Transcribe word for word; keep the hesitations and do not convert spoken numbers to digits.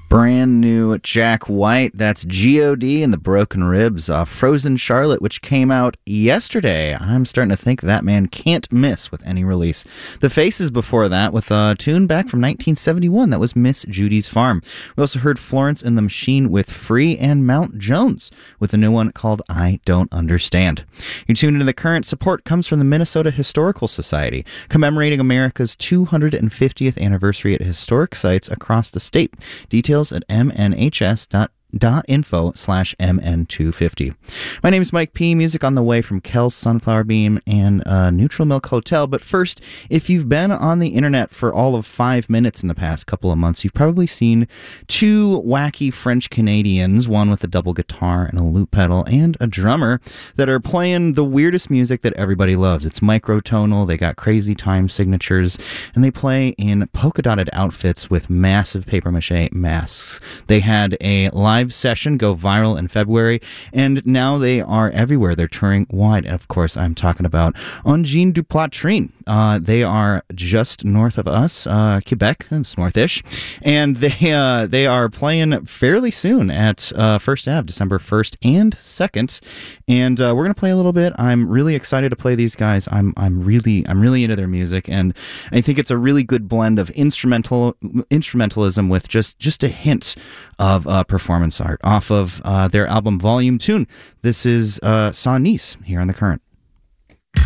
Brand new Jack White, that's G O D and the Broken Ribs off Frozen Charlotte, which came out yesterday. I'm starting to think that man can't miss with any release. The Faces before that with a tune back from nineteen seventy-one, that was Miss Judy's Farm. We also heard Florence and the Machine with Free and Mount Jones with a new one called I Don't Understand. You're tuned into The Current. Support comes from the Minnesota Historical Society, commemorating America's two hundred fiftieth anniversary at historic sites across the state. Details at m n h s dot info slash m n two fifty. My name is Mike P. Music on the way from Kel's Sunflower Beam and uh, Neutral Milk Hotel. But first, if you've been on the internet for all of five minutes in the past couple of months, you've probably seen two wacky French Canadians, one with a double guitar and a loop pedal and a drummer, that are playing the weirdest music that everybody loves. It's microtonal, they got crazy time signatures, and they play in polka dotted outfits with massive papier-mâché masks. They had a live session go viral in February, and now they are everywhere. They're touring wide. And of course, I'm talking about Ongine du Poitrine. Uh, they are just north of us, uh, Quebec. It's northish, and they uh, they are playing fairly soon at uh, First Ave, December first and second. And uh, we're gonna play a little bit. I'm really excited to play these guys. I'm I'm really I'm really into their music, and I think it's a really good blend of instrumental instrumentalism with just just a hint of uh, performance art off of uh, their album Volume Tune. This is uh, Saw Nice here on The Current.